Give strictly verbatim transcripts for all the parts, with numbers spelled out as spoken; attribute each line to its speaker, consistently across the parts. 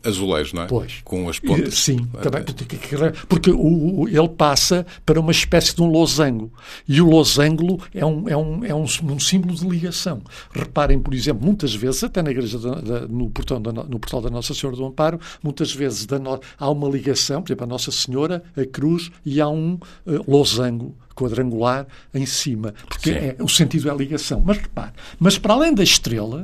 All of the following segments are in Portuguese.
Speaker 1: azulejo, não é?
Speaker 2: Pois.
Speaker 1: Com as pontas.
Speaker 2: Sim, também, porque o, o, ele passa para uma espécie de um losango. E o losango é, um, é, um, é um, um símbolo de ligação. Reparem, por exemplo, muitas vezes, até na igreja, da, da, no, portão da, no portal da Nossa Senhora do Amparo, muitas vezes da no, há uma ligação, por exemplo, a Nossa Senhora, a cruz, e há um uh, losango quadrangular em cima. Porque é, o sentido é a ligação. Mas repare, mas para além da estrela,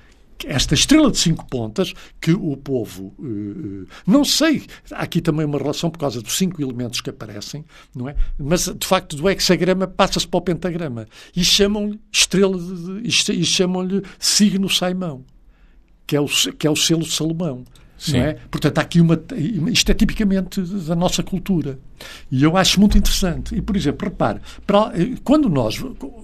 Speaker 2: esta estrela de cinco pontas, que o povo, uh, não sei, há aqui também uma relação por causa dos cinco elementos que aparecem, não é? Mas, de facto, do hexagrama passa-se para o pentagrama. E chamam-lhe estrela, de, de, e chamam-lhe signo Saimão, que é o, que é o selo de Salomão. Não é? Portanto, há aqui uma... Isto é tipicamente da nossa cultura. E eu acho muito interessante. E, por exemplo, repare, para, quando nós...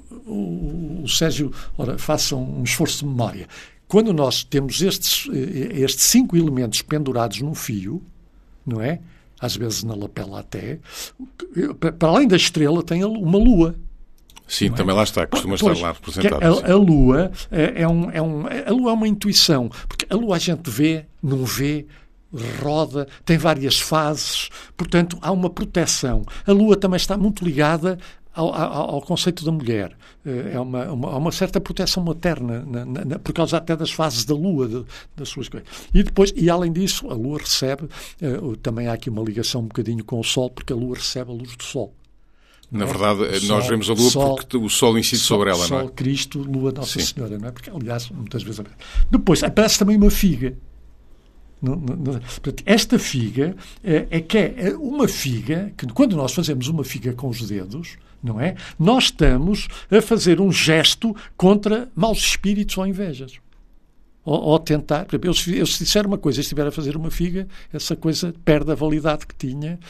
Speaker 2: O, o Sérgio, ora, faça um esforço de memória. Quando nós temos estes, estes cinco elementos pendurados num fio, não é? Às vezes na lapela até, para além da estrela tem uma lua.
Speaker 1: Sim, também é? Lá está, costuma pois, estar lá representado.
Speaker 2: A, a lua é, é, um, é, um, a lua é uma intuição, porque a lua a gente vê, não vê, roda, tem várias fases, portanto há uma proteção. A lua também está muito ligada Ao, ao, ao conceito da mulher. É uma, uma, há uma certa proteção materna, na, na, por causa até das fases da Lua, de, das suas coisas. E depois, e além disso, a Lua recebe, uh, também há aqui uma ligação um bocadinho com o Sol, porque a Lua recebe a luz do Sol.
Speaker 1: Na é? verdade, Sol, nós vemos a Lua Sol, porque o Sol incide Sol, sobre ela,
Speaker 2: Sol,
Speaker 1: não é?
Speaker 2: Cristo, Lua, Nossa Sim. Senhora, não é? Porque, aliás, muitas vezes... Depois, aparece também uma figa. Não, não, não. Esta figa é, é que é uma figa, que quando nós fazemos uma figa com os dedos, não é? Nós estamos a fazer um gesto contra maus espíritos ou invejas. Ou, ou tentar... Eu, eu se disser uma coisa e estiver a fazer uma figa, essa coisa perde a validade que tinha,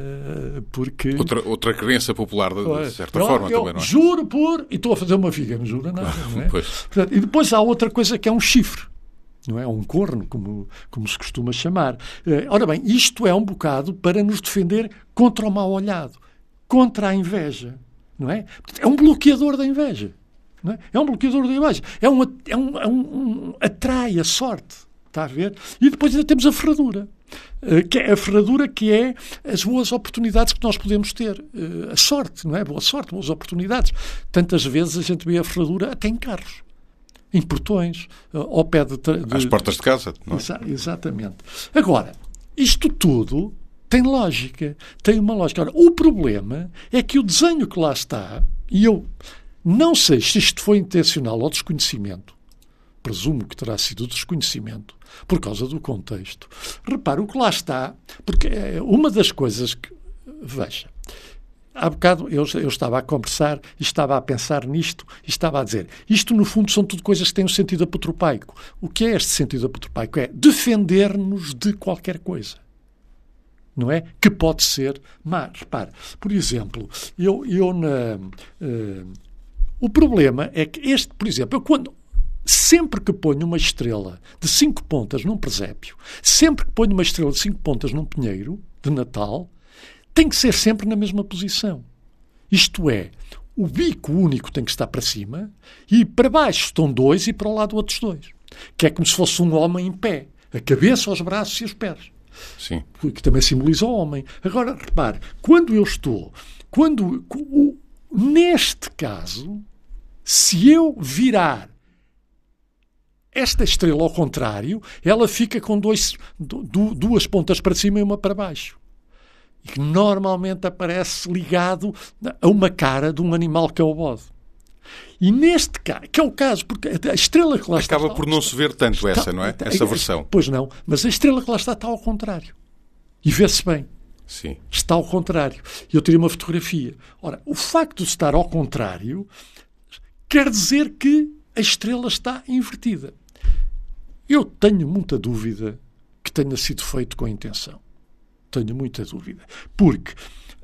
Speaker 2: uh, porque...
Speaker 1: Outra, outra crença popular, de, de certa
Speaker 2: eu,
Speaker 1: forma,
Speaker 2: eu
Speaker 1: também, não é?
Speaker 2: Juro por... E estou a fazer uma figa, não juro nada, não é?
Speaker 1: Pois.
Speaker 2: Portanto, e depois há outra coisa que é um chifre. Não é? Um corno, como, como se costuma chamar. Uh, ora bem, isto é um bocado para nos defender contra o mal olhado, contra a inveja, não é? É um bloqueador da inveja, não é? É um bloqueador da inveja. É um, é um, é um, um atrai a sorte, está a ver? E depois ainda temos a ferradura, uh, que é a ferradura que é as boas oportunidades que nós podemos ter. Uh, a sorte, não é? Boa sorte, boas oportunidades. Tantas vezes a gente vê a ferradura até em carros. Em portões, ao pé de... de...
Speaker 1: Às portas de casa. Não é?
Speaker 2: Exa- exatamente. Agora, isto tudo tem lógica. Tem uma lógica. Ora, o problema é que o desenho que lá está, e eu não sei se isto foi intencional ou desconhecimento, presumo que terá sido desconhecimento, por causa do contexto. Repara, o que lá está, porque é uma das coisas que... Veja, há bocado eu, eu estava a conversar e estava a pensar nisto e estava a dizer, isto no fundo são tudo coisas que têm um sentido apotropaico. O que é este sentido apotropaico? É defender-nos de qualquer coisa, não é? Que pode ser má. Repare, por exemplo, eu, eu na, uh, o problema é que este, por exemplo, eu quando... Sempre que ponho uma estrela de cinco pontas num presépio, sempre que ponho uma estrela de cinco pontas num pinheiro de Natal, tem que ser sempre na mesma posição. Isto é, o bico único tem que estar para cima e para baixo estão dois e para o lado outros dois. Que é como se fosse um homem em pé. A cabeça, os braços e os pés.
Speaker 1: Sim.
Speaker 2: Que também simboliza o homem. Agora, repare, quando eu estou... quando o, neste caso, se eu virar esta estrela ao contrário, ela fica com dois, duas pontas para cima e uma para baixo. E que normalmente aparece ligado a uma cara de um animal que é o bode. E neste caso, que é o caso, porque a estrela que lá está...
Speaker 1: Acaba por não se ver tanto está, essa, não é?
Speaker 2: Está,
Speaker 1: essa versão.
Speaker 2: Pois não, mas a estrela que lá está está ao contrário. E vê-se bem.
Speaker 1: Sim.
Speaker 2: Está ao contrário. E eu tirei uma fotografia. Ora, o facto de estar ao contrário quer dizer que a estrela está invertida. Eu tenho muita dúvida que tenha sido feito com intenção. Tenho muita dúvida. Porque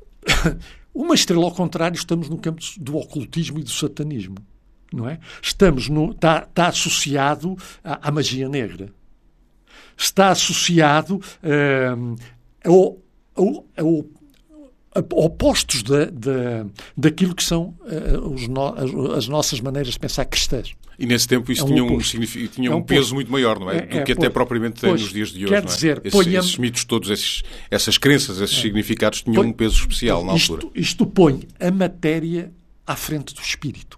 Speaker 2: uma estrela ao contrário, estamos no campo do ocultismo e do satanismo. Não é? Estamos no, está, está associado à, à magia negra. Está associado uh, ao, ao, ao, opostos da, da, daquilo que são uh, os no, as, as nossas maneiras de pensar cristãs.
Speaker 1: E nesse tempo isso é um tinha, um, tinha é um, um peso muito maior, não é? é Do que é, até pois, propriamente tem pois, nos dias de hoje,
Speaker 2: quer
Speaker 1: não é?
Speaker 2: dizer,
Speaker 1: Esses,
Speaker 2: põe
Speaker 1: esses mitos todos, esses, essas crenças, esses é, significados tinham põe, um peso especial na
Speaker 2: isto,
Speaker 1: altura.
Speaker 2: Isto põe a matéria à frente do espírito.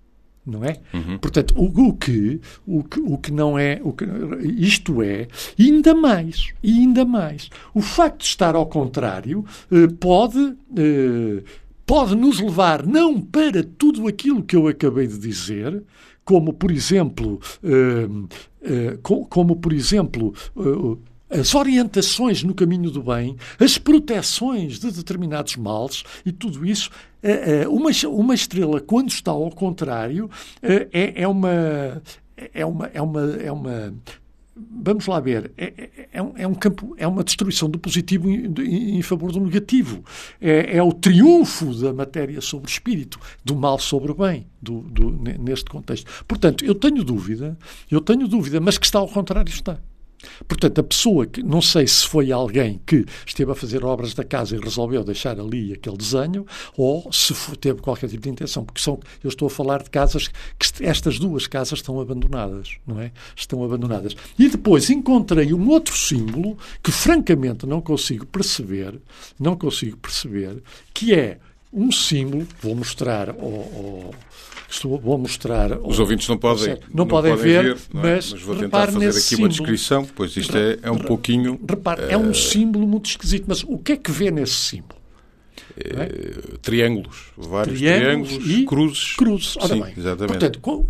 Speaker 2: Não é?
Speaker 1: Uhum.
Speaker 2: Portanto, o, o, que, o, que, o que não é... O que, isto é, ainda mais, e ainda mais. O facto de estar ao contrário eh, pode... Eh, pode nos levar não para tudo aquilo que eu acabei de dizer, como, por exemplo, uh, uh, co- como, por exemplo, uh, as orientações no caminho do bem, as proteções de determinados males e tudo isso. Uh, uh, uma, uma estrela, quando está ao contrário, uh, é, é uma... É uma, é uma, é uma Vamos lá ver, é, é, um, é um campo, é uma destruição do positivo em, em, em favor do negativo. É, é o triunfo da matéria sobre o espírito, do mal sobre o bem, do, do, neste contexto. Portanto, eu tenho dúvida, eu tenho dúvida, mas que está ao contrário está. Portanto, a pessoa que, não sei se foi alguém que esteve a fazer obras da casa e resolveu deixar ali aquele desenho, ou se foi, teve qualquer tipo de intenção, porque são, eu estou a falar de casas, que estas duas casas estão abandonadas, não é? Estão abandonadas. E depois encontrei um outro símbolo que, francamente, não consigo perceber, não consigo perceber, que é um símbolo, vou mostrar ao... ao Estou, vou mostrar...
Speaker 1: Os ouvintes não podem,
Speaker 2: não
Speaker 1: não
Speaker 2: podem,
Speaker 1: podem
Speaker 2: ver,
Speaker 1: ver não é?
Speaker 2: mas,
Speaker 1: mas vou tentar fazer aqui símbolo, uma descrição, pois isto é, é um pouquinho...
Speaker 2: Repare, uh, é um símbolo muito esquisito, mas o que é que vê nesse símbolo?
Speaker 1: Uh, é? Triângulos, vários
Speaker 2: triângulos,
Speaker 1: triângulos
Speaker 2: e
Speaker 1: cruzes.
Speaker 2: cruzes. Ora
Speaker 1: Sim,
Speaker 2: bem,
Speaker 1: exatamente.
Speaker 2: Portanto,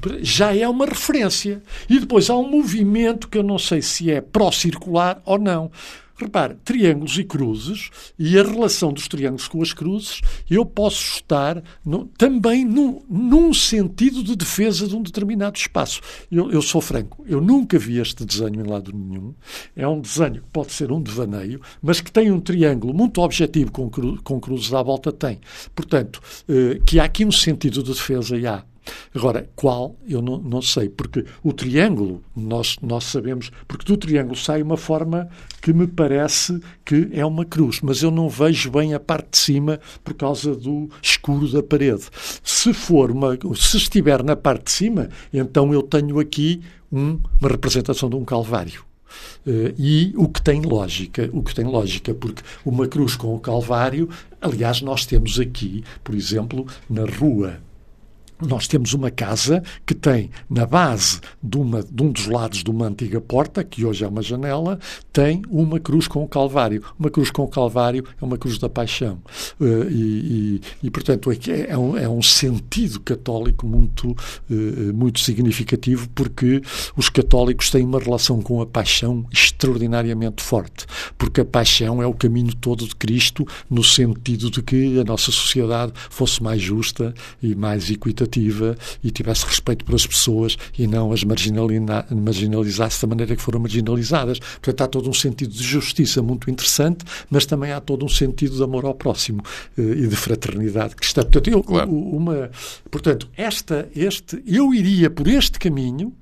Speaker 2: já é uma referência. E depois há um movimento que eu não sei se é pró-circular ou não. Repare, triângulos e cruzes, e a relação dos triângulos com as cruzes, eu posso estar no, também no, num sentido de defesa de um determinado espaço. Eu, eu sou franco, eu nunca vi este desenho em lado nenhum. É um desenho que pode ser um devaneio, mas que tem um triângulo muito objetivo com, cru, com cruzes à volta, tem. Portanto, eh, que há aqui um sentido de defesa e há. Agora, qual? Eu não, não sei, porque o triângulo, nós, nós sabemos, porque do triângulo sai uma forma que me parece que é uma cruz, mas eu não vejo bem a parte de cima por causa do escuro da parede. Se for uma, se estiver na parte de cima, então eu tenho aqui um, uma representação de um calvário. Uh, e o que tem lógica, o que tem lógica, porque uma cruz com o calvário, aliás, nós temos aqui, por exemplo, na rua, nós temos uma casa que tem, na base de, uma, de um dos lados de uma antiga porta, que hoje é uma janela, tem uma cruz com o Calvário. Uma cruz com o Calvário é uma cruz da paixão. Uh, e, e, e, portanto, é um, é um sentido católico muito, uh, muito significativo, porque os católicos têm uma relação com a paixão extraordinariamente forte. Porque a paixão é o caminho todo de Cristo, no sentido de que a nossa sociedade fosse mais justa e mais equitativa e tivesse respeito pelas pessoas e não as marginalizasse da maneira que foram marginalizadas. Portanto, há todo um sentido de justiça muito interessante, mas também há todo um sentido de amor ao próximo eh, e de fraternidade cristã. Portanto, eu,
Speaker 1: claro.
Speaker 2: uma, portanto esta, este, eu iria por este caminho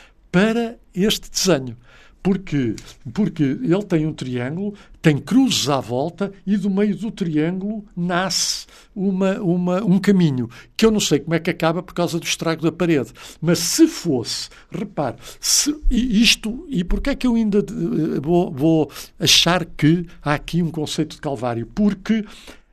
Speaker 2: para este desenho. Porque, porque ele tem um triângulo, tem cruzes à volta e do meio do triângulo nasce uma, uma, um caminho, que eu não sei como é que acaba por causa do estrago da parede. Mas se fosse, repare, se isto, e porquê é que eu ainda vou, vou achar que há aqui um conceito de Calvário? Porque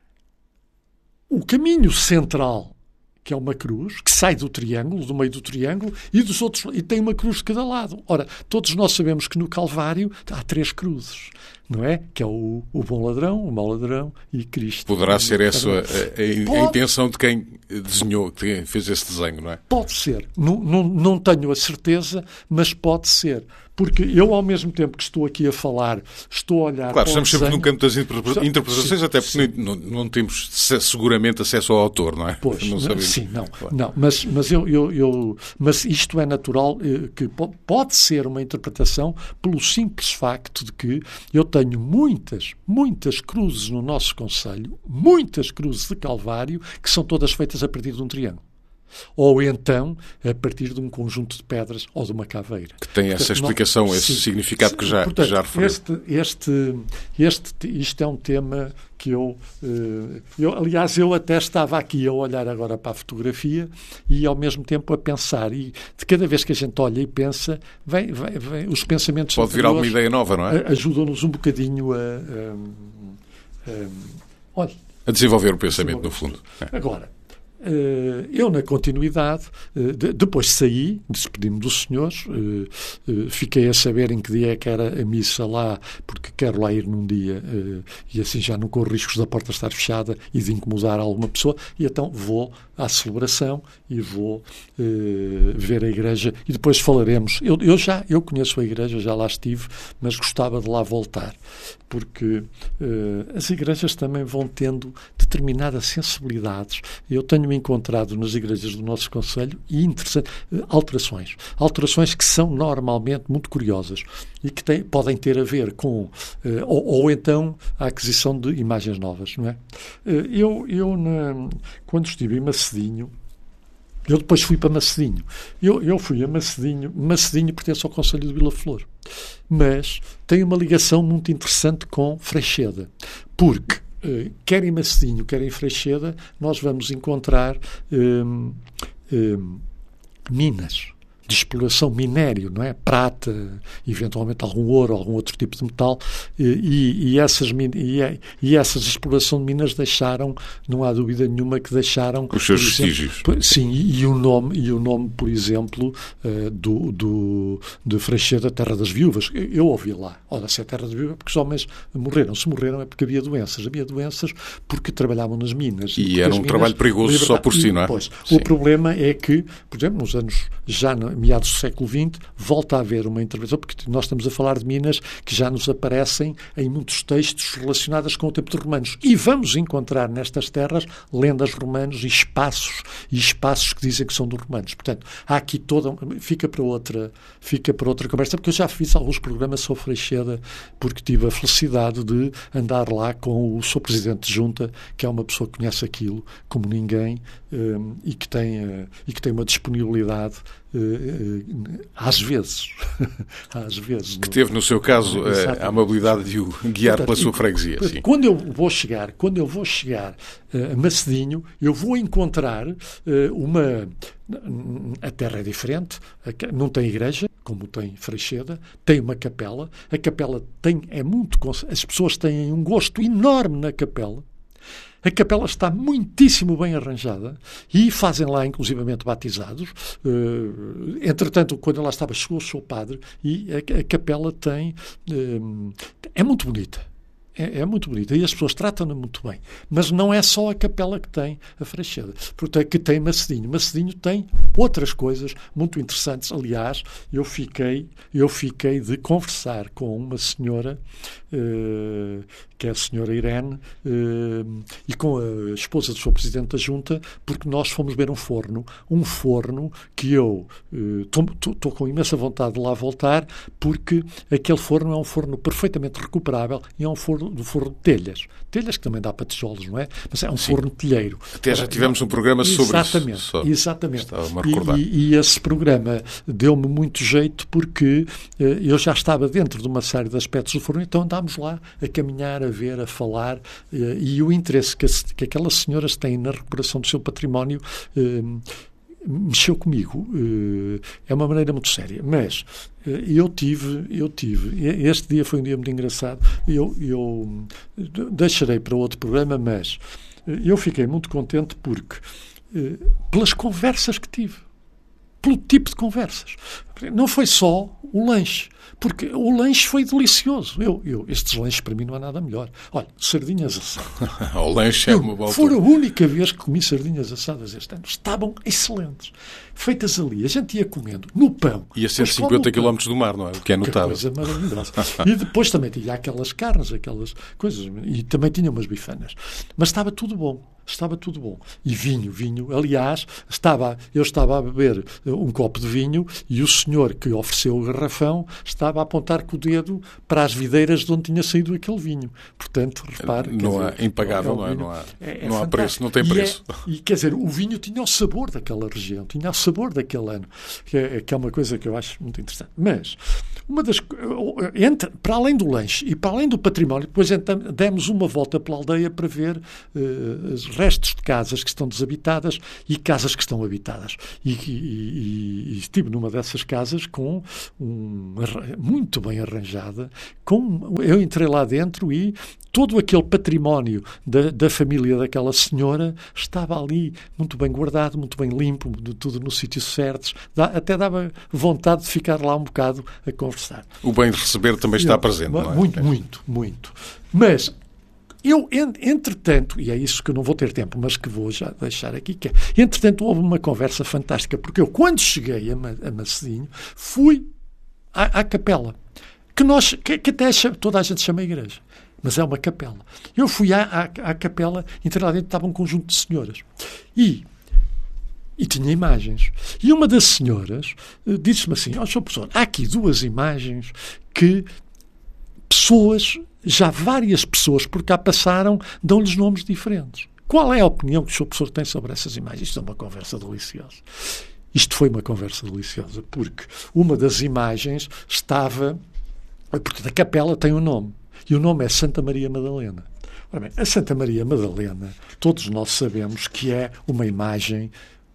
Speaker 2: o caminho central, que é uma cruz, que sai do triângulo, do meio do triângulo, e dos outros, e tem uma cruz de cada lado. Ora, todos nós sabemos que no Calvário há três cruzes, não é? Que é o, o bom ladrão, o mau ladrão e Cristo.
Speaker 1: Poderá ser essa a, a, a intenção de quem desenhou, de quem fez esse desenho, não é?
Speaker 2: Pode ser. Não, não, não tenho a certeza, mas pode ser. Porque eu, ao mesmo tempo que estou aqui a falar, estou a olhar...
Speaker 1: Claro, estamos sempre
Speaker 2: desenho,
Speaker 1: no campo das interpretações, sim, até porque não, não temos seguramente acesso ao autor, não é?
Speaker 2: Pois,
Speaker 1: não
Speaker 2: sabemos. Sim, não. Claro. não mas, mas, eu, eu, eu, mas isto é natural, que pode ser uma interpretação pelo simples facto de que eu tenho muitas, muitas cruzes no nosso concelho, muitas cruzes de Calvário, que são todas feitas a partir de um triângulo. Ou então, a partir de um conjunto de pedras ou de uma caveira.
Speaker 1: Que tem essa explicação, não, esse sim, significado sim, que já,
Speaker 2: portanto,
Speaker 1: que já referiu.
Speaker 2: Este, este, este, isto é um tema que eu, eu... Aliás, eu até estava aqui a olhar agora para a fotografia e, ao mesmo tempo, a pensar. E de cada vez que a gente olha e pensa, vem, vem, vem, os pensamentos...
Speaker 1: Pode vir alguma ideia nova, não é?
Speaker 2: Ajudam-nos um bocadinho a... a, a, olha,
Speaker 1: a desenvolver o pensamento, no fundo.
Speaker 2: É. Agora... Uh, eu, na continuidade, uh, de, depois saí, despedi-me dos senhores, uh, uh, fiquei a saber em que dia é que era a missa lá, porque quero lá ir num dia uh, e assim já não corro riscos da porta estar fechada e de incomodar alguma pessoa, e então vou à celebração e vou uh, ver a igreja e depois falaremos. Eu, eu já eu conheço a igreja, já lá estive, mas gostava de lá voltar, porque uh, as igrejas também vão tendo determinadas sensibilidades. Eu tenho encontrado nas igrejas do nosso concelho e interessante, alterações. Alterações que são normalmente muito curiosas e que têm, podem ter a ver com, uh, ou, ou então, a aquisição de imagens novas, não é? Uh, eu, eu na, quando estive em Macedinho, eu depois fui para Macedinho. Eu, eu fui a Macedinho. Macedinho pertence ao concelho de Vila Flor. Mas tem uma ligação muito interessante com Freixeda. Porque Uh, quer em Macedinho, quer em Freixeda, nós vamos encontrar um, um, minas de exploração, minério, não é? Prata, eventualmente algum ouro, algum outro tipo de metal, e, e, essas, e, e essas exploração de minas deixaram, não há dúvida nenhuma que deixaram...
Speaker 1: Os seus vestígios.
Speaker 2: Sim, e, e, o nome, e o nome, por exemplo, uh, do, do, de Freixeda, Terra das Viúvas. Eu, eu ouvi lá, olha, se é Terra das Viúvas, porque os homens morreram. Se morreram é porque havia doenças. Havia doenças porque trabalhavam nas minas.
Speaker 1: E, e era um trabalho perigoso libertar, só por si, não é?
Speaker 2: Pois, o problema é que, por exemplo, nos anos já meados do século vinte, volta a haver uma intervenção, porque nós estamos a falar de minas que já nos aparecem em muitos textos relacionados com o tempo dos romanos. E vamos encontrar nestas terras lendas romanas e espaços, e espaços que dizem que são dos romanos. Portanto, há aqui toda... Fica para outra, fica para outra conversa, porque eu já fiz alguns programas sobre Freixeda, porque tive a felicidade de andar lá com o seu presidente de junta, que é uma pessoa que conhece aquilo como ninguém, um, e, que tem, uh, e que tem uma disponibilidade uh, uh, às vezes às vezes
Speaker 1: que teve no seu caso uh, a amabilidade de o guiar. Portanto, pela sua freguesia.
Speaker 2: Sim. Quando eu vou chegar quando eu vou chegar uh, a Macedinho, eu vou encontrar uh, uma... A terra é diferente, não tem igreja, como tem Freixeda, tem uma capela, a capela tem, é muito... As pessoas têm um gosto enorme na capela. A capela está muitíssimo bem arranjada e fazem lá, inclusivamente, batizados. Uh, entretanto, quando lá estava, chegou o seu padre e a, a capela tem... Uh, é muito bonita. É, é muito bonita e as pessoas tratam-na muito bem. Mas não é só a capela que tem a Freixeda, portanto, que tem Macedinho. Macedinho tem outras coisas muito interessantes. Aliás, eu fiquei, eu fiquei de conversar com uma senhora, uh, que é a senhora Irene, uh, e com a esposa do seu presidente da junta, porque nós fomos ver um forno, um forno que eu estou uh, com imensa vontade de lá voltar, porque aquele forno é um forno perfeitamente recuperável e é um forno do forno de telhas. Telhas que também dá para tijolos, não é? Mas é um Sim. forno de telheiro.
Speaker 1: Até já tivemos um programa sobre
Speaker 2: exatamente,
Speaker 1: isso.
Speaker 2: Exatamente.
Speaker 1: Estava-me a recordar.
Speaker 2: E, e, e esse programa deu-me muito jeito porque uh, eu já estava dentro de uma série de aspectos do forno, então andámos lá a caminhar, a ver, a falar, uh, e o interesse que, que aquelas senhoras têm na recuperação do seu património uh, mexeu comigo. Uh, é uma maneira muito séria. Mas uh, eu tive, eu tive, este dia foi um dia muito engraçado, eu, eu deixarei para outro programa, mas uh, eu fiquei muito contente porque, uh, pelas conversas que tive, pelo tipo de conversas. Não foi só o lanche, porque o lanche foi delicioso. Eu, eu, estes lanches para mim não há nada melhor. Olha, sardinhas assadas.
Speaker 1: O lanche é uma boa.
Speaker 2: Foi a única vez que comi sardinhas assadas este ano. Estavam excelentes. Feitas ali. A gente ia comendo no pão.
Speaker 1: E a cento e cinquenta quilómetros do mar, não é? O que é notável.
Speaker 2: Que coisa maravilhosa. E depois também tinha aquelas carnes, aquelas coisas. E também tinha umas bifanas. Mas estava tudo bom. estava tudo bom. E vinho, vinho, aliás, estava, eu estava a beber um copo de vinho e o senhor que ofereceu o garrafão estava a apontar com o dedo para as videiras de onde tinha saído aquele vinho. Portanto, repare...
Speaker 1: Não há,
Speaker 2: dizer,
Speaker 1: impagável, não, é, não há, é, é não há preço, não tem preço.
Speaker 2: E, é, e, quer dizer, o vinho tinha o sabor daquela região, tinha o sabor daquele ano, que é, que é uma coisa que eu acho muito interessante. Mas, uma das... Entre, para além do lanche e para além do património, depois então, demos uma volta pela aldeia para ver uh, os restos de casas que estão desabitadas e casas que estão habitadas. E, e, e, e estive numa dessas casas com um, muito bem arranjada. Com, eu entrei lá dentro e todo aquele património da, da família daquela senhora estava ali muito bem guardado, muito bem limpo, tudo no sítio certo. Dá, até dava vontade de ficar lá um bocado a conversar.
Speaker 1: O bem de receber também está
Speaker 2: eu,
Speaker 1: presente, não é?
Speaker 2: Muito, muito, muito. Mas eu, entretanto, e é isso que eu não vou ter tempo, mas que vou já deixar aqui, que é, entretanto houve uma conversa fantástica, porque eu, quando cheguei a, a Macedinho, fui à, à capela, que, nós, que, que até toda a gente chama igreja. Mas é uma capela. Eu fui à, à, à capela, entrei lá dentro, estava um conjunto de senhoras. E, e tinha imagens. E uma das senhoras uh, disse-me assim, ó, oh, senhor professor, há aqui duas imagens que pessoas, já várias pessoas por cá passaram, dão-lhes nomes diferentes. Qual é a opinião que o senhor professor tem sobre essas imagens? Isto é uma conversa deliciosa. Isto foi uma conversa deliciosa, porque uma das imagens estava... Porque da capela tem um nome. E o nome é Santa Maria Madalena. Ora bem, a Santa Maria Madalena, todos nós sabemos que é uma imagem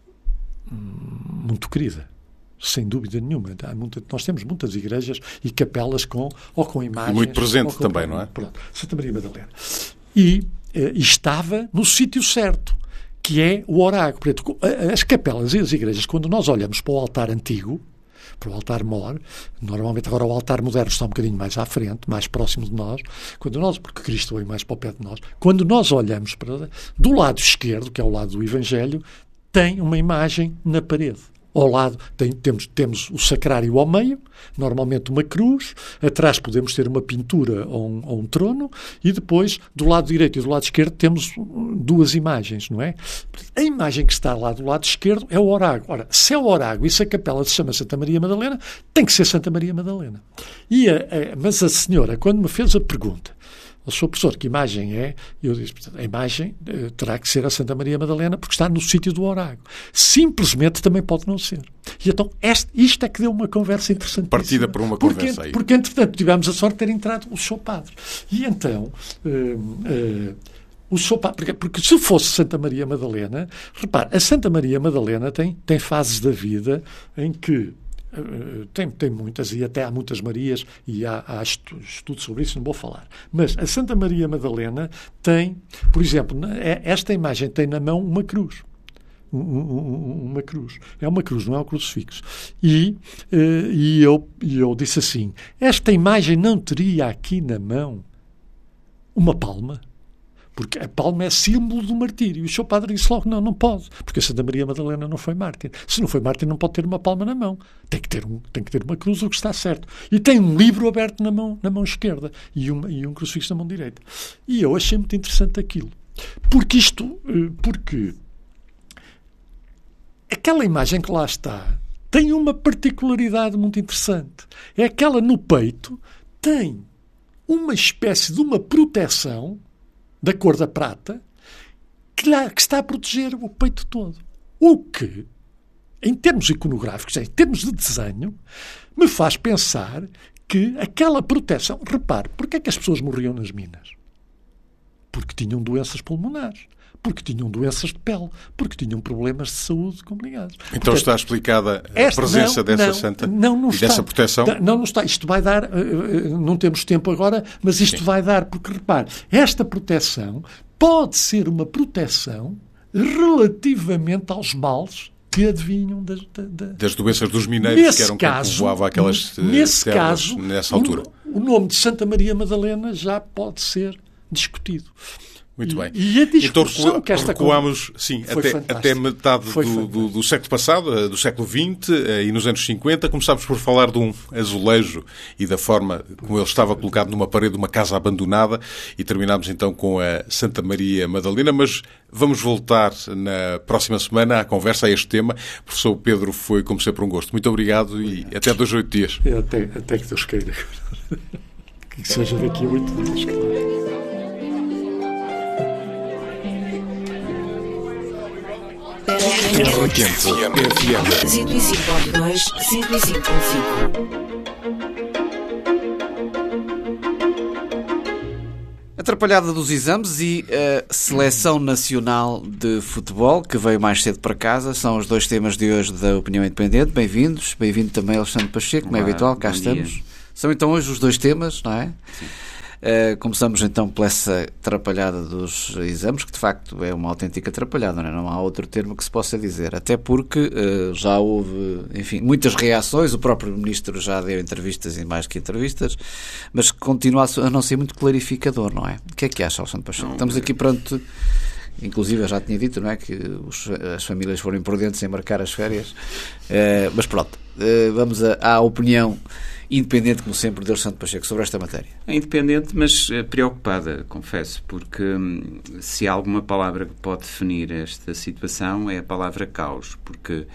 Speaker 2: hum, muito querida. Sem dúvida nenhuma. Há muita, nós temos muitas igrejas e capelas com, ou com imagens...
Speaker 1: E muito presente
Speaker 2: com,
Speaker 1: também, não é?
Speaker 2: Pronto, Santa Maria Madalena. E, e estava no sítio certo, que é o oráculo. Portanto, as capelas e as igrejas, quando nós olhamos para o altar antigo, para o altar-mor, normalmente agora o altar moderno está um bocadinho mais à frente, mais próximo de nós, quando nós, porque Cristo veio mais para o pé de nós, quando nós olhamos para do lado esquerdo, que é o lado do Evangelho, tem uma imagem na parede. Ao lado tem, temos, temos o sacrário ao meio, normalmente uma cruz, atrás podemos ter uma pintura ou um, ou um trono, e depois, do lado direito e do lado esquerdo, temos duas imagens, não é? A imagem que está lá do lado esquerdo é o oráculo. Ora, se é o oráculo e se a capela se chama Santa Maria Madalena, tem que ser Santa Maria Madalena. E a, a, mas a senhora, quando me fez a pergunta, o senhor professor, que imagem é? Eu disse, a imagem eh, terá que ser a Santa Maria Madalena porque está no sítio do oráculo. Simplesmente também pode não ser. E então, este, isto é que deu uma conversa interessante.
Speaker 1: Partida por uma
Speaker 2: porque,
Speaker 1: conversa aí. Porque,
Speaker 2: entretanto, tivemos a sorte de ter entrado o senhor padre. E então, eh, eh, o senhor padre, porque, porque se fosse Santa Maria Madalena, repare, a Santa Maria Madalena tem, tem fases da vida em que Uh, tem, tem muitas, e até há muitas Marias, e há, há estudos estudo sobre isso, não vou falar. Mas a Santa Maria Madalena tem, por exemplo, esta imagem tem na mão uma cruz. Um, um, uma cruz. É uma cruz, não é um crucifixo. E, uh, e, eu, e eu disse assim, esta imagem não teria aqui na mão uma palma? Porque a palma é símbolo do martírio. E o seu padre disse logo, não, não pode. Porque a Santa Maria Madalena não foi mártir. Se não foi mártir, não pode ter uma palma na mão. Tem que ter, um, tem que ter uma cruz, o que está certo. E tem um livro aberto na mão, na mão esquerda e, uma, e um crucifixo na mão direita. E eu achei muito interessante aquilo. Porque isto... Porque aquela imagem que lá está tem uma particularidade muito interessante. É aquela no peito tem uma espécie de uma proteção da cor da prata, que, lá, que está a proteger o peito todo. O que, em termos iconográficos, em termos de desenho, me faz pensar que aquela proteção... Repare, porquê é que as pessoas morriam nas minas? Porque tinham doenças pulmonares, porque tinham doenças de pele, porque tinham problemas de saúde complicados.
Speaker 1: Então Portanto, está explicada a
Speaker 2: esta,
Speaker 1: presença
Speaker 2: não,
Speaker 1: dessa
Speaker 2: não,
Speaker 1: santa
Speaker 2: não, não
Speaker 1: e
Speaker 2: está.
Speaker 1: dessa proteção?
Speaker 2: Não, não está. Isto vai dar, não temos tempo agora, mas isto Sim. vai dar, porque repare, esta proteção pode ser uma proteção relativamente aos males que adivinham das, da,
Speaker 1: das doenças dos mineiros, que eram
Speaker 2: caso,
Speaker 1: quem povoava aquelas
Speaker 2: nesse
Speaker 1: terras
Speaker 2: caso,
Speaker 1: nessa altura.
Speaker 2: O, o nome de Santa Maria Madalena já pode ser discutido.
Speaker 1: Muito bem.
Speaker 2: E a discussão
Speaker 1: então,
Speaker 2: que esta
Speaker 1: recuamos, sim, até, até metade do, do, do século passado, do século vinte, e nos anos cinquenta, começámos por falar de um azulejo e da forma como ele estava colocado numa parede de uma casa abandonada, e terminámos então com a Santa Maria Madalena, mas vamos voltar na próxima semana à conversa, a este tema. Professor Pedro, foi como sempre um gosto. Muito obrigado, obrigado. E até dois a oito dias.
Speaker 2: Até, até que Deus queira. Que seja daqui a oito dias, claro.
Speaker 3: Terra Quente F M cento e cinco ponto dois, cento e cinco ponto cinco.
Speaker 4: Atrapalhada dos exames e a Seleção Nacional de Futebol, que veio mais cedo para casa, são os dois temas de hoje da Opinião Independente. Bem-vindos. Bem-vindo também Alexandre Pacheco, como é habitual, cá estamos. Dia. São então hoje os dois temas, não é? Sim. Uh, começamos então por essa atrapalhada dos exames, que de facto é uma autêntica atrapalhada, não é? Não há outro termo que se possa dizer, até porque uh, já houve, enfim, muitas reações, o próprio Ministro já deu entrevistas e mais que entrevistas, mas continua a não ser muito clarificador, não é? O que é que acha, Alexandre Pacheco? Não, Estamos aqui perante, inclusive eu já tinha dito, não é, que os, as famílias foram imprudentes em marcar as férias, uh, mas pronto, uh, vamos a, à opinião independente, como sempre, de Alexandre Pacheco sobre esta matéria.
Speaker 5: É independente, mas preocupada, confesso, porque hum, se há alguma palavra que pode definir esta situação é a palavra caos, porque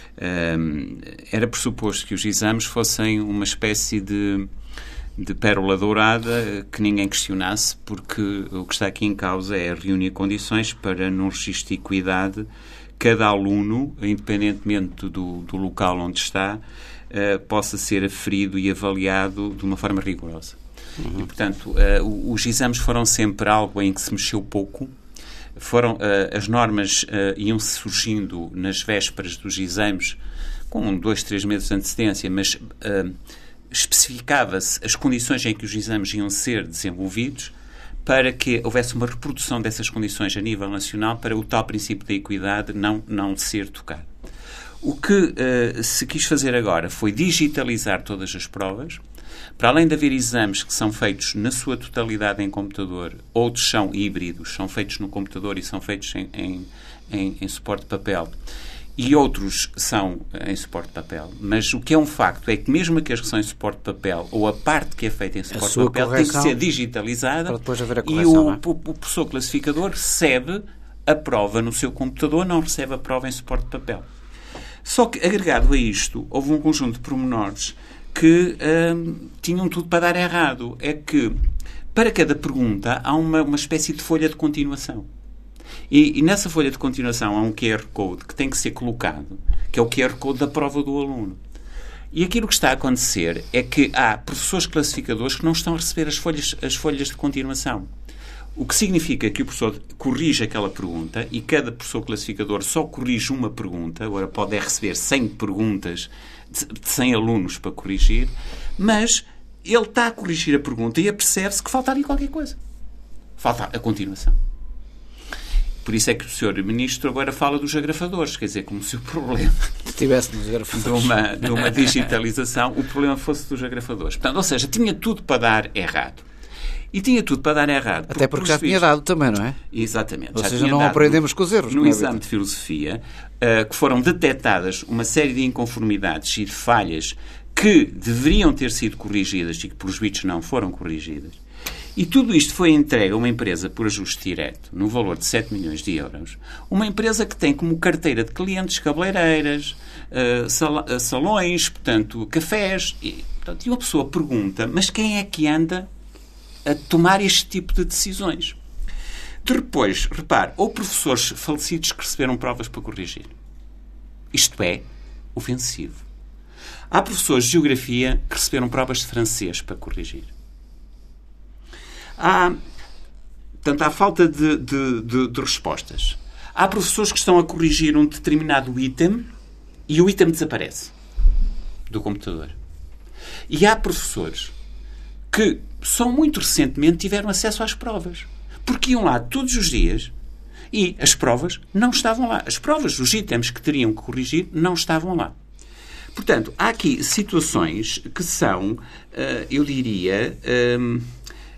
Speaker 5: hum, era pressuposto que os exames fossem uma espécie de, de pérola dourada que ninguém questionasse, porque o que está aqui em causa é reunir condições para, num registro de equidade, cada aluno, independentemente do, do local onde está, Uh, possa ser aferido e avaliado de uma forma rigorosa. Uhum. E, portanto, uh, os exames foram sempre algo em que se mexeu pouco. Foram, uh, as normas uh, iam-se surgindo nas vésperas dos exames, com dois, três meses de antecedência, mas uh, especificava-se as condições em que os exames iam ser desenvolvidos para que houvesse uma reprodução dessas condições a nível nacional para o tal princípio da equidade não, não ser tocado. O que uh, se quis fazer agora foi digitalizar todas as provas. Para além de haver exames que são feitos na sua totalidade em computador, outros são híbridos, são feitos no computador e são feitos em, em, em, em suporte de papel, e outros são em suporte de papel. Mas o que é um facto é que mesmo aqueles que são em suporte de papel, ou a parte que é feita em suporte de papel, tem que ser digitalizada, para depois haver a correção, e o, é? o, o professor classificador recebe a prova no seu computador, não recebe a prova em suporte de papel. Só que, agregado a isto, houve um conjunto de pormenores que hum, tinham tudo para dar errado. É que, para cada pergunta, há uma, uma espécie de folha de continuação. E, e nessa folha de continuação há um Q R Code que tem que ser colocado, que é o Q R Code da prova do aluno. E aquilo que está a acontecer é que há professores classificadores que não estão a receber as folhas, as folhas de continuação. O que significa que o professor corrige aquela pergunta e cada professor classificador só corrige uma pergunta. Agora pode receber cem perguntas de cem alunos para corrigir, mas ele está a corrigir a pergunta e apercebe-se que falta ali qualquer coisa. Falta a continuação. Por isso é que o senhor Ministro agora fala dos agrafadores, quer dizer, como se o problema
Speaker 4: tivesse nos agrafadores.
Speaker 5: De uma, de uma digitalização, o problema fosse dos agrafadores. Portanto, ou seja, tinha tudo para dar errado. E tinha tudo para dar errado.
Speaker 4: Até porque, porque já tinha dado também, não é?
Speaker 5: Exatamente.
Speaker 4: Ou seja, não aprendemos com os erros.
Speaker 5: No exame de filosofia, uh, que foram detectadas uma série de inconformidades e de falhas que deveriam ter sido corrigidas e que, pelos vistos, não foram corrigidas. E tudo isto foi entregue a uma empresa por ajuste direto, no valor de sete milhões de euros. Uma empresa que tem como carteira de clientes cabeleireiras, uh, sal- uh, salões, portanto, cafés. E, portanto, e uma pessoa pergunta, mas quem é que anda a tomar este tipo de decisões? Depois, repare, houve professores falecidos que receberam provas para corrigir. Isto é ofensivo. Há professores de geografia que receberam provas de francês para corrigir. Há, portanto, há falta de, de, de, de respostas. Há professores que estão a corrigir um determinado item e o item desaparece do computador. E há professores que só muito recentemente tiveram acesso às provas. Porque iam lá todos os dias e as provas não estavam lá. As provas dos itens que teriam que corrigir não estavam lá. Portanto, há aqui situações que são, eu diria,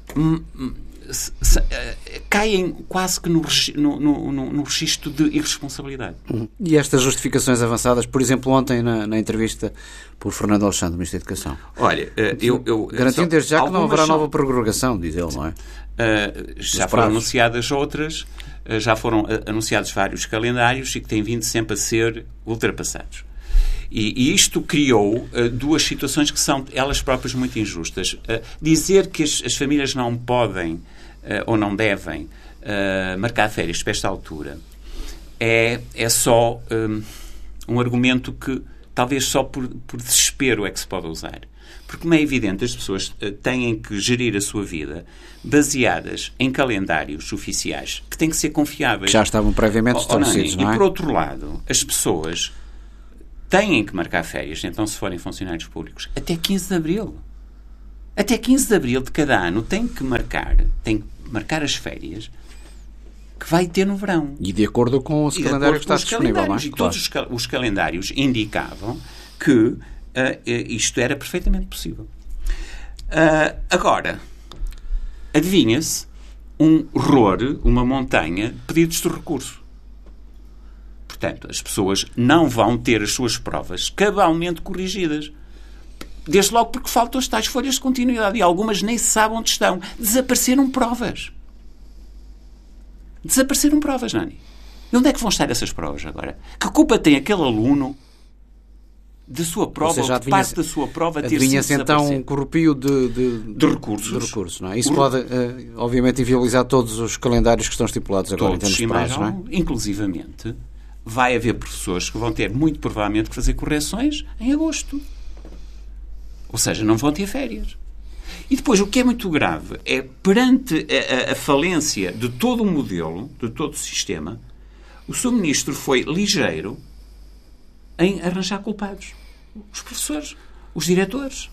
Speaker 5: Se, se, uh, caem quase que no, no, no, no registro de irresponsabilidade.
Speaker 4: Uhum. E estas justificações avançadas, por exemplo, ontem na, na entrevista por Fernando Alexandre, Ministro da Educação.
Speaker 5: Olha, uh, eu, eu...
Speaker 4: Garantindo desde já que não haverá nova prorrogação, diz ele, não é?
Speaker 5: Uh, já foram anunciadas outras, uh, já foram uh, anunciados vários calendários e que têm vindo sempre a ser ultrapassados. E, e isto criou uh, duas situações que são elas próprias muito injustas. Uh, dizer que as, as famílias não podem uh, ou não devem uh, marcar férias para esta altura é, é só um, um argumento que talvez só por, por desespero é que se pode usar. Porque, como é evidente, as pessoas uh, têm que gerir a sua vida baseadas em calendários oficiais que têm que ser confiáveis.
Speaker 4: Que já estavam previamente estabelecidos, não é?
Speaker 5: E, por outro lado, as pessoas têm que marcar férias, então, se forem funcionários públicos, até quinze de abril. Até quinze de abril de cada ano têm que marcar, têm que marcar as férias que vai ter no verão.
Speaker 4: E de acordo com o calendário que está disponível, não é?
Speaker 5: E todos os, os calendários indicavam que uh, isto era perfeitamente possível. Uh, agora, adivinha-se um horror, uma montanha de pedidos de recurso. Portanto, as pessoas não vão ter as suas provas cabalmente corrigidas. Desde logo porque faltam as tais folhas de continuidade e algumas nem se sabe onde estão. Desapareceram provas. Desapareceram provas, Nani. E onde é que vão estar essas provas agora? Que culpa tem aquele aluno da sua prova, ou, seja, ou de parte da sua prova ter sido
Speaker 4: desaparecido? Adivinha-se então um corrupio de, de, de,
Speaker 5: de recursos.
Speaker 4: De recursos, não é? Isso o... pode, uh, obviamente, inviabilizar todos os calendários que estão estipulados agora
Speaker 5: todos,
Speaker 4: em termos de prazos, não é?
Speaker 5: Inclusivamente, vai haver professores que vão ter, muito provavelmente, que fazer correções em agosto. Ou seja, não vão ter férias. E depois, o que é muito grave é, perante a, a, a falência de todo o modelo, de todo o sistema, o seu Ministro foi ligeiro em arranjar culpados. Os professores, os diretores.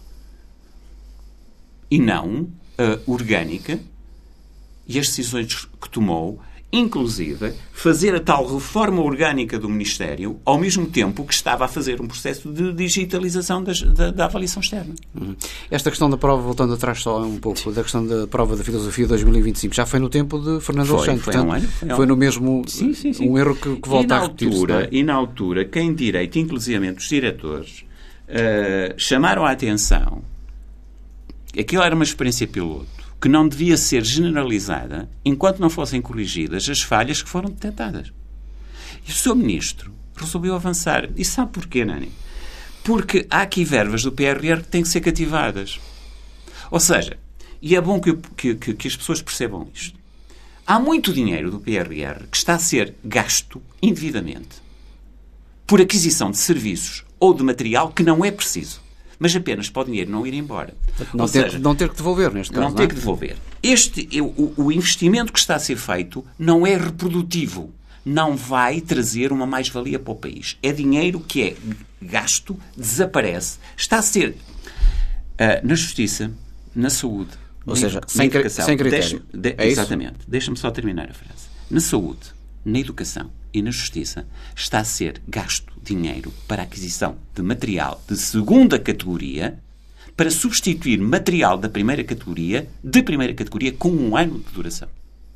Speaker 5: E não a orgânica e as decisões que tomou, inclusive fazer a tal reforma orgânica do Ministério ao mesmo tempo que estava a fazer um processo de digitalização das, da, da avaliação externa.
Speaker 4: Uhum. Esta questão da prova, voltando atrás só um pouco, da questão da prova da filosofia dois mil e vinte e cinco, já foi no tempo de Fernando
Speaker 5: foi,
Speaker 4: Alexandre,
Speaker 5: foi,
Speaker 4: portanto,
Speaker 5: um ano, foi, um
Speaker 4: foi no mesmo
Speaker 5: sim, sim, sim.
Speaker 4: um erro que, que volta a repetir-se. É?
Speaker 5: E na altura, quem direito, inclusivamente os diretores, uh, chamaram a atenção que aquilo era uma experiência piloto, que não devia ser generalizada enquanto não fossem corrigidas as falhas que foram detectadas. E o seu Ministro resolveu avançar. E sabe porquê, Nani? Porque há aqui verbas do P R R que têm que ser cativadas. Ou seja, e é bom que, que, que as pessoas percebam isto, há muito dinheiro do P R R que está a ser gasto indevidamente por aquisição de serviços ou de material que não é preciso, mas apenas para o dinheiro não ir embora.
Speaker 4: Não, ter, seja, não ter que devolver, neste caso.
Speaker 5: Não, não ter é? que devolver. Este, o, o investimento que está a ser feito não é reprodutivo. Não vai trazer uma mais-valia para o país. É dinheiro que é gasto, desaparece. Está a ser uh, na justiça, na saúde,
Speaker 4: ou
Speaker 5: na
Speaker 4: seja,
Speaker 5: na
Speaker 4: sem,
Speaker 5: educação.
Speaker 4: sem critério.
Speaker 5: Deixa, de,
Speaker 4: é
Speaker 5: exatamente. Deixa-me só terminar a frase. Na saúde, na educação e na justiça está a ser gasto dinheiro para a aquisição de material de segunda categoria para substituir material da primeira categoria, de primeira categoria, com um ano de duração.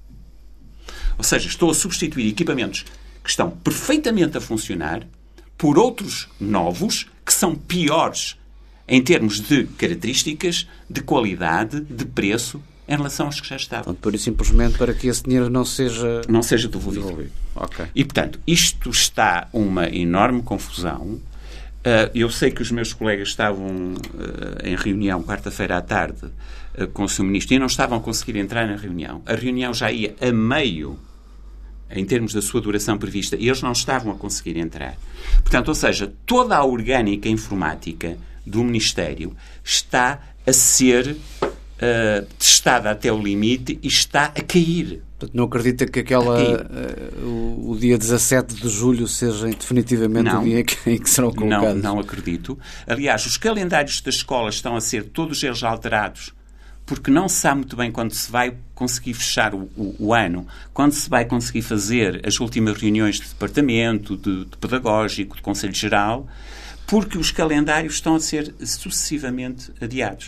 Speaker 5: Ou seja, estou a substituir equipamentos que estão perfeitamente a funcionar por outros novos que são piores em termos de características, de qualidade, de preço, em relação aos que já estavam.
Speaker 4: Portanto, por isso, simplesmente para que esse dinheiro não seja...
Speaker 5: Não seja devolvido.
Speaker 4: devolvido. Okay.
Speaker 5: E, portanto, isto está uma enorme confusão. Uh, eu sei que os meus colegas estavam uh, em reunião quarta-feira à tarde uh, com o seu Ministro e não estavam a conseguir entrar na reunião. A reunião já ia a meio em termos da sua duração prevista e eles não estavam a conseguir entrar. Portanto, ou seja, toda a orgânica informática do Ministério está a ser uh, testada até o limite e está a cair.
Speaker 4: Portanto, não acredita que aquela, uh, o, o dia dezassete de julho seja definitivamente não, o dia em que serão colocados?
Speaker 5: Não, não acredito. Aliás, os calendários das escolas estão a ser todos eles alterados porque não se sabe muito bem quando se vai conseguir fechar o, o, o ano, quando se vai conseguir fazer as últimas reuniões de departamento, de, de pedagógico, de Conselho Geral, porque os calendários estão a ser sucessivamente adiados.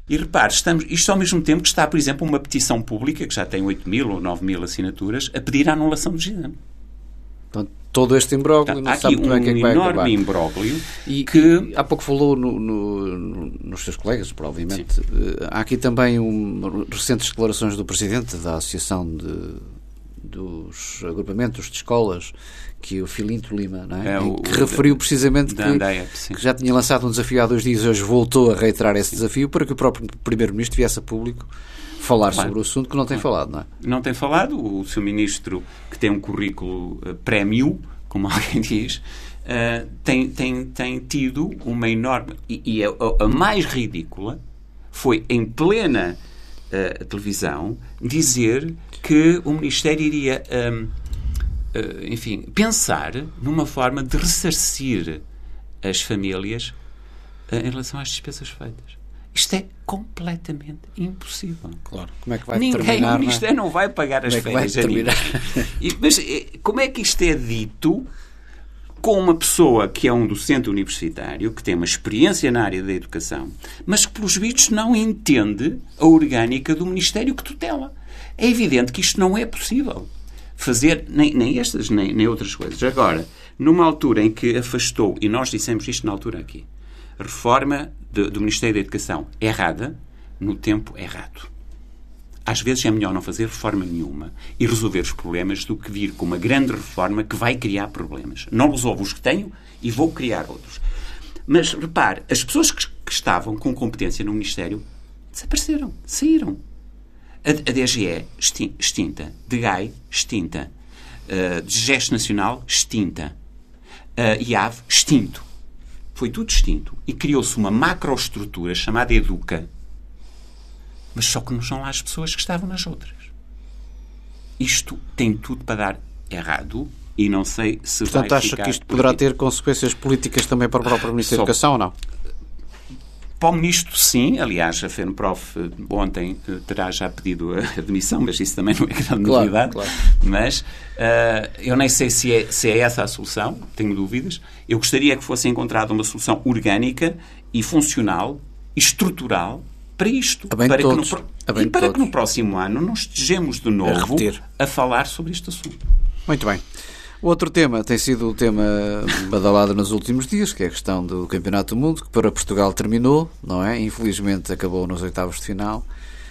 Speaker 5: E repare, estamos, isto ao mesmo tempo que está, por exemplo, uma petição pública, que já tem oito mil ou nove mil assinaturas, a pedir a anulação dos exames.
Speaker 4: Então, todo este imbróglio, não
Speaker 5: há
Speaker 4: sabe
Speaker 5: aqui
Speaker 4: como
Speaker 5: um
Speaker 4: é que é que vai acabar.
Speaker 5: enorme imbróglio
Speaker 4: e
Speaker 5: que...
Speaker 4: Há pouco falou no, no, no, nos seus colegas, provavelmente. Uh, há aqui também um, recentes declarações do Presidente da Associação de, dos Agrupamentos de Escolas, que é o Filinto Lima, não é?
Speaker 5: É o,
Speaker 4: que o, referiu precisamente que,
Speaker 5: Andeia,
Speaker 4: que já tinha lançado um desafio há dois dias e hoje voltou a reiterar esse desafio para que o próprio Primeiro-Ministro viesse a público falar claro. sobre o assunto, que não tem claro. falado, não é?
Speaker 5: Não tem falado. O seu Ministro, que tem um currículo uh, prémio, como alguém diz, uh, tem, tem, tem tido uma enorme... E, e a, a mais ridícula foi, em plena uh, televisão, dizer que o Ministério iria, um, uh, enfim, pensar numa forma de ressarcir as famílias uh, em relação às despesas feitas. Isto é completamente impossível.
Speaker 4: Claro. Como é que vai
Speaker 5: Ninguém,
Speaker 4: determinar,
Speaker 5: o Ministério não, é? não vai pagar as
Speaker 4: como
Speaker 5: férias
Speaker 4: é
Speaker 5: a ninguém. E, mas como é que isto é dito com uma pessoa que é um docente universitário, que tem uma experiência na área da educação, mas que, pelos vistos, não entende a orgânica do Ministério que tutela? É evidente que isto não é possível. Fazer nem, nem estas, nem, nem outras coisas. Agora, numa altura em que afastou, e nós dissemos isto na altura aqui, reforma de, do Ministério da Educação errada, no tempo errado. Às vezes é melhor não fazer reforma nenhuma e resolver os problemas do que vir com uma grande reforma que vai criar problemas. Não resolvo os que tenho e vou criar outros. Mas, repare, as pessoas que, que estavam com competência no Ministério desapareceram, saíram. A, a D G E, extinta. D G A I, extinta. Uh, de Gesto Nacional, extinta. Uh, I A V, extinto. Foi tudo extinto. E criou-se uma macroestrutura chamada Educa. Mas só que não são lá as pessoas que estavam nas outras. Isto tem tudo para dar errado e não sei se
Speaker 4: Portanto,
Speaker 5: vai
Speaker 4: acha
Speaker 5: ficar...
Speaker 4: que isto poderá ter consequências políticas também para o próprio Ministro da Educação ou não?
Speaker 5: Para o Ministro, sim. Aliás, a FENPROF ontem terá já pedido a admissão, mas isso também não é grande
Speaker 4: claro,
Speaker 5: novidade.
Speaker 4: Claro.
Speaker 5: Mas uh, eu nem sei se é, se é essa a solução, tenho dúvidas. Eu gostaria que fosse encontrada uma solução orgânica e funcional e estrutural para isto.
Speaker 4: A bem
Speaker 5: para
Speaker 4: de todos.
Speaker 5: Que no,
Speaker 4: a bem
Speaker 5: e
Speaker 4: de
Speaker 5: para
Speaker 4: todos.
Speaker 5: que no próximo ano não estejamos de novo a, a falar sobre este assunto.
Speaker 4: Muito bem. O outro tema tem sido o tema badalado nos últimos dias, que é a questão do Campeonato do Mundo, que para Portugal terminou, não é? Infelizmente acabou nos oitavos de final.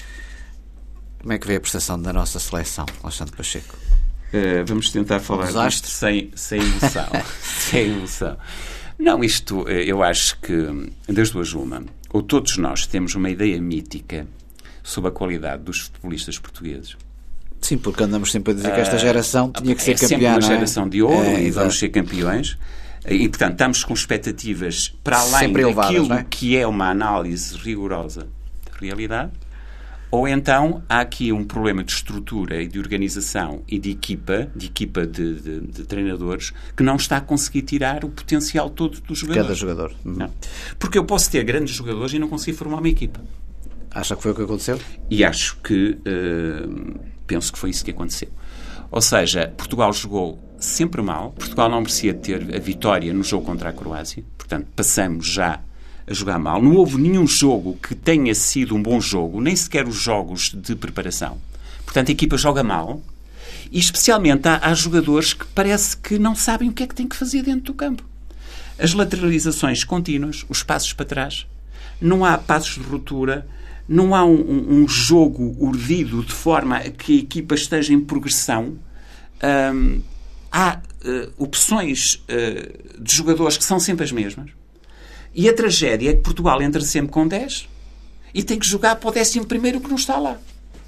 Speaker 4: Como é que vê a prestação da nossa seleção, Alexandre Pacheco?
Speaker 5: Uh, vamos tentar falar
Speaker 4: um
Speaker 5: disto sem, sem emoção. sem emoção. Não, isto, eu acho que, das duas uma, ou todos nós temos uma ideia mítica sobre a qualidade dos futebolistas portugueses.
Speaker 4: Sim, porque andamos sempre a dizer que esta geração uh, tinha que ser
Speaker 5: é
Speaker 4: campeã,
Speaker 5: sempre uma
Speaker 4: não é?
Speaker 5: geração de ouro
Speaker 4: é,
Speaker 5: e
Speaker 4: exato.
Speaker 5: vamos ser campeões. E, portanto, estamos com expectativas para além
Speaker 4: sempre
Speaker 5: daquilo
Speaker 4: elevadas, não é?
Speaker 5: que é uma análise rigorosa da realidade. Ou então há aqui um problema de estrutura e de organização e de equipa, de equipa de, de, de treinadores, que não está a conseguir tirar o potencial todo dos jogadores.
Speaker 4: Cada jogador. Uhum.
Speaker 5: Não. Porque eu posso ter grandes jogadores e não conseguir formar uma equipa.
Speaker 4: Acha que foi o que aconteceu?
Speaker 5: E acho que... Uh, penso que foi isso que aconteceu. Ou seja, Portugal jogou sempre mal. Portugal não merecia ter a vitória no jogo contra a Croácia. Portanto, passamos já a jogar mal. Não houve nenhum jogo que tenha sido um bom jogo, nem sequer os jogos de preparação. Portanto, a equipa joga mal. E, especialmente, há, há jogadores que parece que não sabem o que é que têm que fazer dentro do campo. As lateralizações contínuas, os passos para trás. Não há passos de ruptura. Não há um, um, um jogo urdido de forma a que a equipa esteja em progressão. Um, há uh, opções uh, de jogadores que são sempre as mesmas. E a tragédia é que Portugal entra sempre com dez e tem que jogar para o décimo primeiro que não está lá.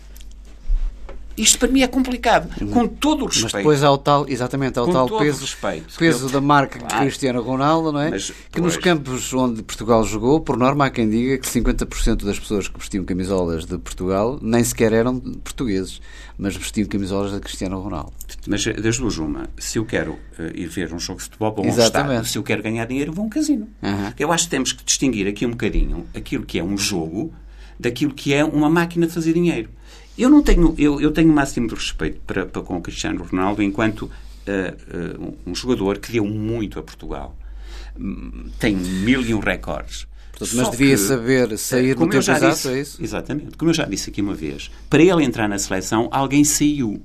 Speaker 5: Isto para mim é complicado, com todo o respeito.
Speaker 4: Mas depois há o tal, exatamente, há o tal peso, peso da marca claro. de Cristiano Ronaldo, não é? Mas, que pois. nos campos onde Portugal jogou, por norma há quem diga que cinquenta por cento das pessoas que vestiam camisolas de Portugal nem sequer eram portugueses, mas vestiam camisolas de Cristiano Ronaldo.
Speaker 5: Mas das duas uma, se eu quero uh, ir ver um jogo de futebol, vou a um estádio. Se eu quero ganhar dinheiro, vou a um casino. Uhum. Eu acho que temos que distinguir aqui um bocadinho aquilo que é um jogo daquilo que é uma máquina de fazer dinheiro. Eu não tenho, eu, eu tenho o máximo de respeito para, para com o Cristiano Ronaldo enquanto uh, uh, um jogador que deu muito a Portugal. Tem mil e um recordes.
Speaker 4: Portanto, mas devia que, saber sair no tempo exato,
Speaker 5: disse,
Speaker 4: é isso?
Speaker 5: Exatamente. Como eu já disse aqui uma vez, para ele entrar na seleção, alguém saiu.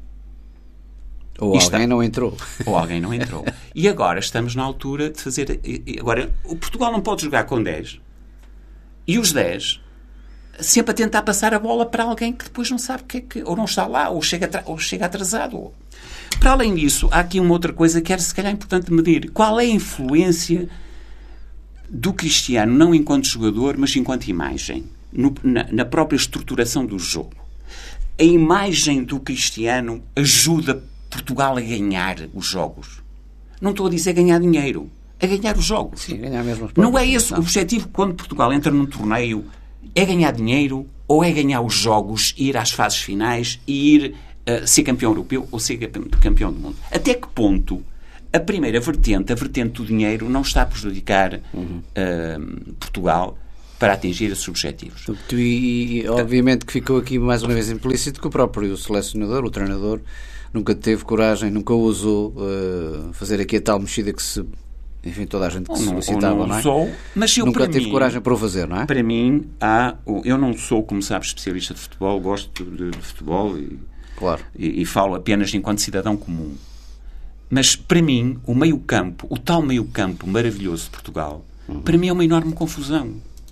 Speaker 4: Ou alguém está. não entrou.
Speaker 5: Ou alguém não entrou. E agora estamos na altura de fazer... Agora, o Portugal não pode jogar com dez. E os dez... sempre a tentar passar a bola para alguém que depois não sabe o que é que... Ou não está lá, ou chega, ou chega atrasado. Para além disso, há aqui uma outra coisa que é, se calhar, importante medir. Qual é a influência do Cristiano, não enquanto jogador, mas enquanto imagem, no, na, na própria estruturação do jogo? A imagem do Cristiano ajuda Portugal a ganhar os jogos. Não estou a dizer ganhar dinheiro. A ganhar os jogos.
Speaker 4: Sim, ganhar mesmo os
Speaker 5: não é esse o objetivo quando Portugal entra num torneio. É ganhar dinheiro ou é ganhar os jogos, ir às fases finais e ir uh, ser campeão europeu ou ser campeão do mundo? Até que ponto a primeira vertente, a vertente do dinheiro, não está a prejudicar uhum. uh, Portugal para atingir esses objetivos?
Speaker 4: E, e obviamente que ficou aqui mais uma vez implícito que o próprio selecionador, o treinador, nunca teve coragem, nunca ousou uh, fazer aqui a tal mexida que se... Enfim, toda a gente que solicitava, não, não é?
Speaker 5: Sou, mas eu,
Speaker 4: nunca teve
Speaker 5: mim,
Speaker 4: coragem para o fazer, não é?
Speaker 5: Para mim, há, eu não sou, como sabes, especialista de futebol, gosto de, de futebol e,
Speaker 4: claro.
Speaker 5: e, e falo apenas enquanto cidadão comum. Mas, para mim, o meio-campo, o tal meio-campo maravilhoso de Portugal, uhum. para mim é uma enorme confusão.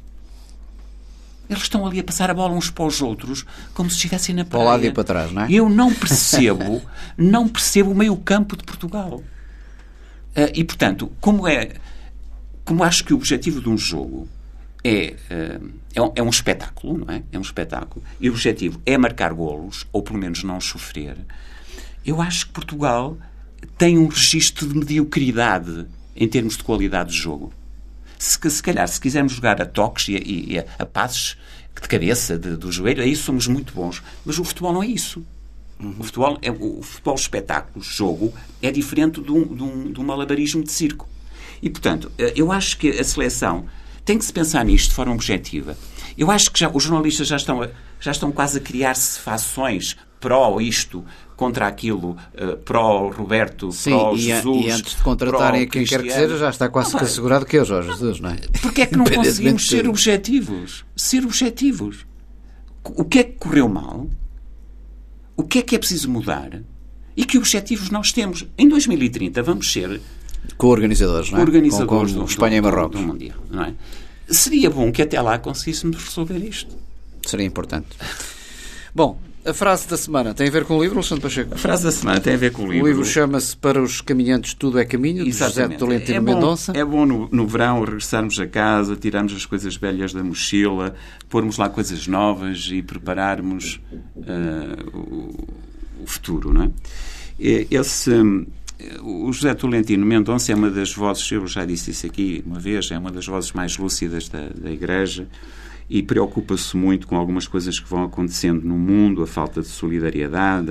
Speaker 5: Eles estão ali a passar a bola uns para os outros como se estivessem na praia.
Speaker 4: Para o lado e para trás, não é?
Speaker 5: Eu não percebo, não percebo o meio-campo de Portugal. Uh, e, portanto, como é, como acho que o objetivo de um jogo é, uh, é, um, é um espetáculo, não é? É um espetáculo. E o objetivo é marcar golos, ou pelo menos não sofrer. Eu acho que Portugal tem um registro de mediocridade em termos de qualidade de jogo. Se, se calhar, se quisermos jogar a toques e a, e a, a passes de cabeça, de, do joelho, aí somos muito bons. Mas o futebol não é isso. Uhum. O futebol, é, o futebol espetáculo, jogo, é diferente de um, de, um, de um malabarismo de circo. E, portanto, eu acho que a seleção tem que se pensar nisto de forma objetiva. Eu acho que já, os jornalistas já estão, a, já estão quase a criar-se fações pró isto, contra aquilo, uh, pró Roberto,
Speaker 4: Sim,
Speaker 5: pró
Speaker 4: e
Speaker 5: Jesus.
Speaker 4: E antes de contratarem quem quer que seja, já está quase não, que assegurado que é o Jorge Jesus, não é?
Speaker 5: Porque é que não conseguimos ser objetivos? Ser objetivos. O que é que correu mal? O que é que é preciso mudar? E que objetivos nós temos? Em dois mil e trinta vamos ser
Speaker 4: co-organizadores, não é?
Speaker 5: Organizadores
Speaker 4: com, com
Speaker 5: do,
Speaker 4: Espanha
Speaker 5: do,
Speaker 4: e Marrocos.
Speaker 5: Do, do Mundial, não é? Seria bom que até lá conseguíssemos resolver isto.
Speaker 4: Seria importante. Bom, a frase da semana tem a ver com o livro, Alexandre Pacheco?
Speaker 5: A frase da semana tem a ver com o livro.
Speaker 4: O livro chama-se Para os Caminhantes Tudo é Caminho, de José de Tolentino
Speaker 5: é bom,
Speaker 4: Mendonça.
Speaker 5: É bom no, no verão regressarmos a casa, tirarmos as coisas velhas da mochila, pormos lá coisas novas e prepararmos uh, o, o futuro, não é? Esse, o José Tolentino Mendonça é uma das vozes, eu já disse isso aqui uma vez, é uma das vozes mais lúcidas da, da Igreja e preocupa-se muito com algumas coisas que vão acontecendo no mundo, a falta de solidariedade,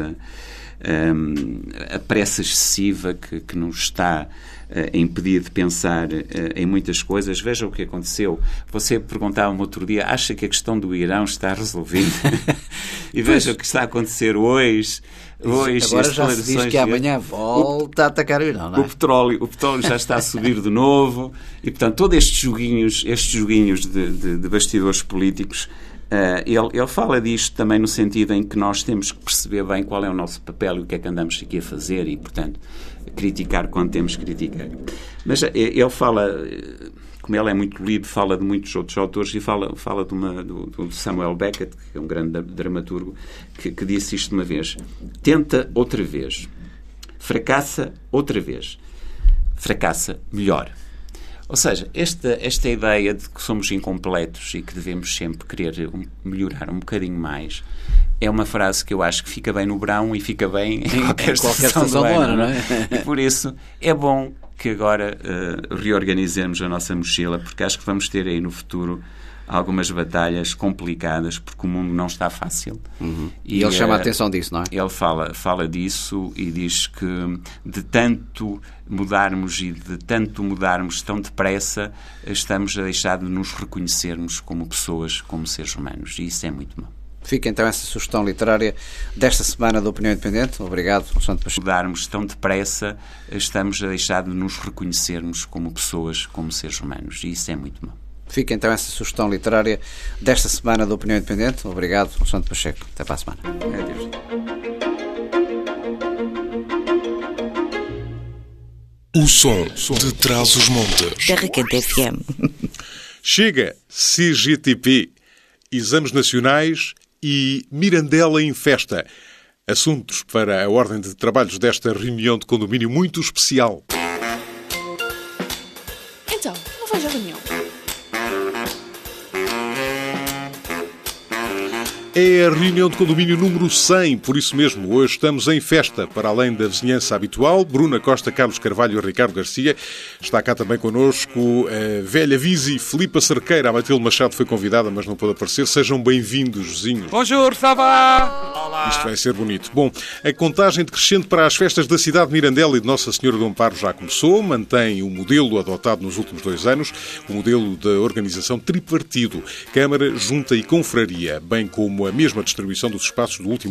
Speaker 5: a, a pressa excessiva que, que nos está a impedir de pensar em muitas coisas. Veja o que aconteceu. Você perguntava-me outro dia, acha que a questão do Irão está resolvida? E veja pois. O que está a acontecer hoje. hoje
Speaker 4: Agora já se diz que amanhã volta o, a atacar o Irão, não é?
Speaker 5: O petróleo, o petróleo já está a subir de novo e, portanto, todos estes joguinhos, estes joguinhos de, de, de bastidores políticos, uh, ele, ele fala disto também no sentido em que nós temos que perceber bem qual é o nosso papel e o que é que andamos aqui a fazer e, portanto, criticar quando temos que criticar. Mas ele fala, como ele é muito lido, fala de muitos outros autores e fala, fala de uma, do, do Samuel Beckett, que é um grande dramaturgo, que, que disse isto uma vez: tenta outra vez, fracassa outra vez, fracassa melhor. Ou seja, esta, esta ideia de que somos incompletos e que devemos sempre querer melhorar um bocadinho mais é uma frase que eu acho que fica bem no verão e fica bem em qualquer,
Speaker 4: em qualquer
Speaker 5: estação
Speaker 4: do ano, não é?
Speaker 5: E por isso é bom que agora uh, reorganizemos a nossa mochila, porque acho que vamos ter aí no futuro algumas batalhas complicadas, porque o mundo não está fácil.
Speaker 4: Uhum. E, e ele uh, chama a atenção disso, não é?
Speaker 5: Ele fala, fala disso e diz que de tanto mudarmos e de tanto mudarmos tão depressa, estamos a deixar de nos reconhecermos como pessoas, como seres humanos. E isso é muito mau.
Speaker 4: Fica então essa sugestão literária desta semana da Opinião Independente. Obrigado, Alexandre Pacheco.
Speaker 5: Mudarmos tão depressa, estamos a deixar de nos reconhecermos como pessoas, como seres humanos. E isso é muito mau.
Speaker 4: Fica então essa sugestão literária desta semana da Opinião Independente. Obrigado, Alexandre Pacheco. Até para a semana. Adeus.
Speaker 6: O som de Trás-os-Montes.
Speaker 3: Terra Quente F M.
Speaker 1: Chega, C G T P, exames nacionais e Mirandela em festa. Assuntos para a ordem de trabalhos desta reunião de condomínio muito especial.
Speaker 7: Então, não vais à reunião?
Speaker 1: É a reunião de condomínio número cem, por isso mesmo, hoje estamos em festa, para além da vizinhança habitual. Bruna Costa, Carlos Carvalho e Ricardo Garcia. Está cá também connosco a velha Visi, Filipa Cerqueira. A Matilde Machado foi convidada, mas não pôde aparecer. Sejam bem-vindos, vizinhos.
Speaker 8: Bonjour, ça va?
Speaker 1: Olá. Isto vai ser bonito. Bom, a contagem decrescente para as festas da cidade de Mirandela e de Nossa Senhora do Amparo já começou. Mantém o modelo adotado nos últimos dois anos, o modelo da organização tripartido, Câmara, Junta e Confraria, bem como a mesma distribuição dos espaços do último